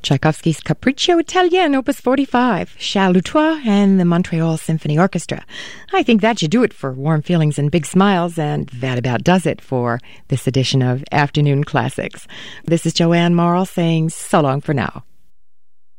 Tchaikovsky's Capriccio Italien, Opus 45, Charles Lutois and the Montreal Symphony Orchestra. I think that should do it for Warm Feelings and Big Smiles, and that about does it for this edition of Afternoon Classics. This is Joanne Morrill saying so long for now.